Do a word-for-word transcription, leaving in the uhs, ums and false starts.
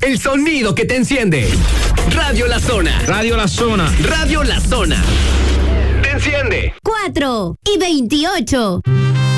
el sonido que te enciende. Radio La Zona. Radio La Zona. Radio La Zona. Te enciende. cuatro y veintiocho.